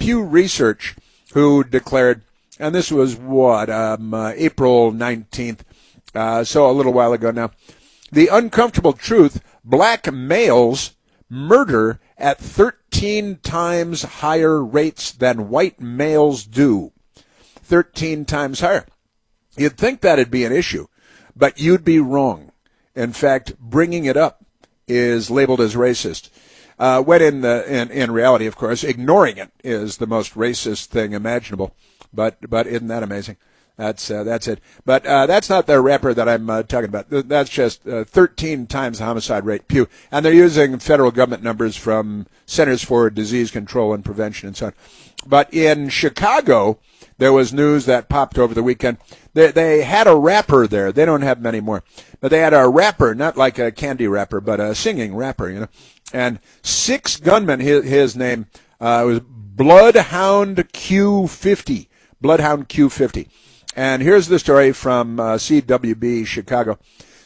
Pew Research, who declared, and this was April 19th, so a little while ago now, the uncomfortable truth, black males murder at 13 times higher rates than white males do. 13 times higher. You'd think that'd be an issue, but you'd be wrong. In fact, bringing it up is labeled as racist. When in reality, of course, ignoring it is the most racist thing imaginable. But isn't that amazing? That's it. But that's not the rapper that I'm talking about. That's just 13 times the homicide rate. Pew. And they're using federal government numbers from Centers for Disease Control and Prevention and so on. But in Chicago, there was news that popped over the weekend. They had a rapper there. They don't have many more. But they had a rapper, not like a candy rapper, but a singing rapper, you know. And 6 gunmen, his name was Bloodhound Q50. Bloodhound Q50. And here's the story from CWB Chicago.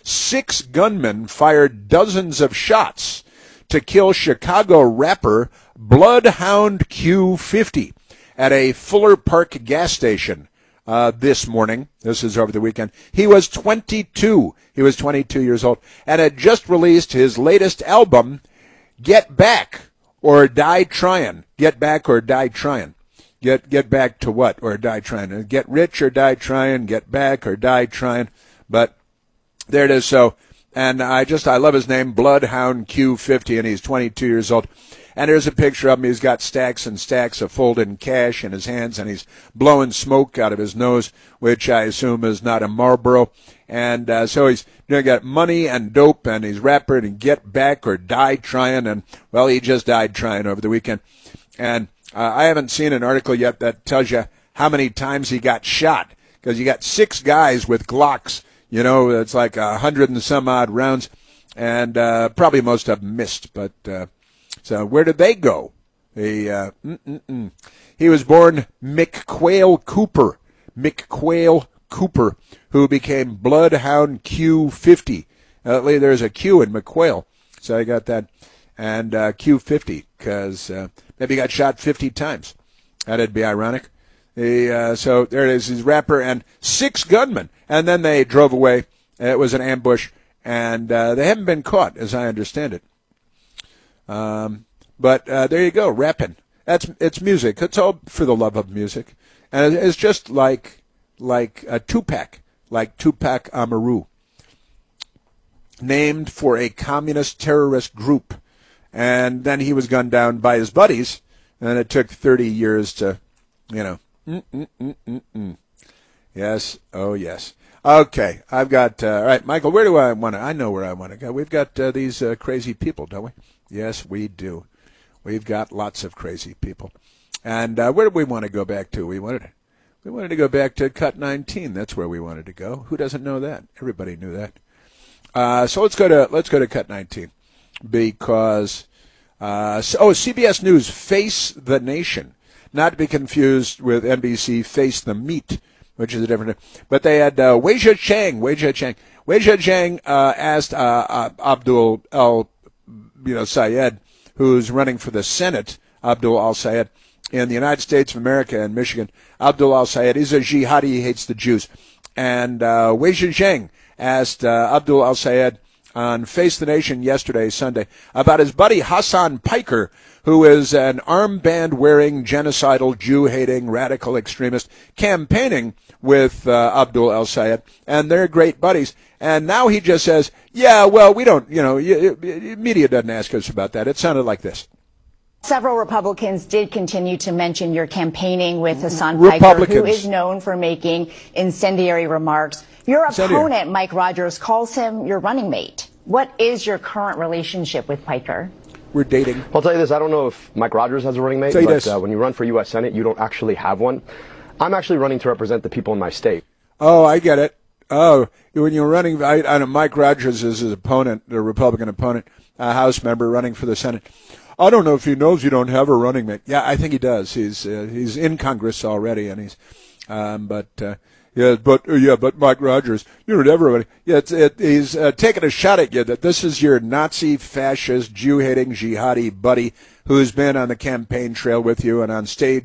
6 gunmen fired dozens of shots to kill Chicago rapper Bloodhound Q50 at a Fuller Park gas station this morning. This is over the weekend. He was 22. He was 22 years old and had just released his latest album, Get Back or Die Tryin'. Get Back or Die Tryin'. Get back to what or die trying? Get rich or die trying? Get back or die trying? But there it is. So, and I love his name, Bloodhound Q50, and he's 22 years old. And there's a picture of him. He's got stacks and stacks of folded cash in his hands, and he's blowing smoke out of his nose, which I assume is not a Marlboro. And so he's got money and dope, and he's rapping and get back or die trying. And, well, he just died trying over the weekend. And I haven't seen an article yet that tells you how many times he got shot, because you got 6 guys with Glocks. You know, it's like 100 and some odd rounds, and probably most of them missed. But so where did they go? He was born McQuail Cooper, who became Bloodhound Q50. There's a Q in McQuail, so I got that. And Q50, because maybe he got shot 50 times. That'd be ironic. So there it is, his rapper and 6 gunmen. And then they drove away. It was an ambush, and they haven't been caught, as I understand it. But there you go, rapping. It's music. It's all for the love of music. And it's just like Tupac Amaru, named for a communist terrorist group. And then he was gunned down by his buddies, and it took 30 years to, Yes, oh yes. Okay, I've got, all right, Michael, where do I want to, I know where I want to go. We've got these crazy people, don't we? Yes, we do. We've got lots of crazy people. And where do we want to go back to? We wanted to go back to Cut 19. That's where we wanted to go. Who doesn't know that? Everybody knew that. So let's go to Cut 19. Because CBS News Face the Nation, not to be confused with NBC Face the Meat, which is a different. But they had Wei Zhejiang asked Abdul Sayed, who's running for the Senate, Abdul al-Sayed in the United States of America and Michigan. Abdul al-Sayed is a jihadi, he hates the Jews, and Wei Zhejiang asked Abdul al-Sayed on Face the Nation yesterday, Sunday, about his buddy Hassan Piker, who is an armband-wearing, genocidal, Jew-hating, radical extremist, campaigning with Abdul al-Sayed, and they're great buddies. And now he just says, yeah, well, we don't, media doesn't ask us about that. It sounded like this. Several Republicans did continue to mention your campaigning with Hassan Piker, who is known for making incendiary remarks. Your opponent, Mike Rogers, calls him your running mate. What is your current relationship with Piker? We're dating. I'll tell you this. I don't know if Mike Rogers has a running mate, but when you run for U.S. Senate, you don't actually have one. I'm actually running to represent the people in my state. Oh, I get it. Oh, when you're running, I know Mike Rogers is his opponent, the Republican opponent, a House member running for the Senate. I don't know if he knows you don't have a running mate. Yeah, I think he does. He's in Congress already, and he's, but Mike Rogers, everybody. Yeah, he's taking a shot at you that this is your Nazi, fascist, Jew-hating, jihadi buddy who's been on the campaign trail with you and on stage